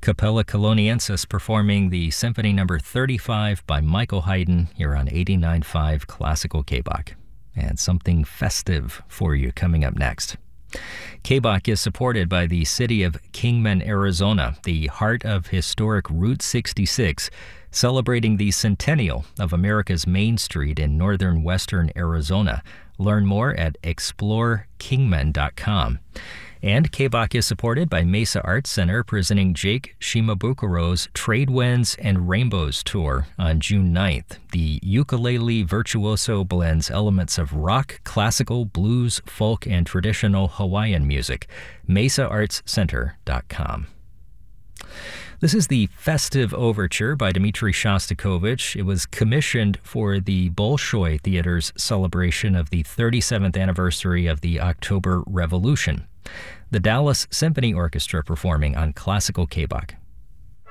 Capella Coloniensis performing the Symphony No. 35 by Michael Haydn here on 89.5 Classical KBOK. And something festive for you coming up next. KBOK is supported by the city of Kingman, Arizona, the heart of historic Route 66, celebrating the centennial of America's Main Street in northern western Arizona. Learn more at explorekingman.com. And KBOK is supported by Mesa Arts Center, presenting Jake Shimabukuro's Trade Winds and Rainbows Tour on June 9th. The ukulele virtuoso blends elements of rock, classical, blues, folk, and traditional Hawaiian music. MesaArtsCenter.com. This is the Festive Overture by Dmitri Shostakovich. It was commissioned for the Bolshoi Theater's celebration of the 37th anniversary of the October Revolution. The Dallas Symphony Orchestra performing on Classical KBOK.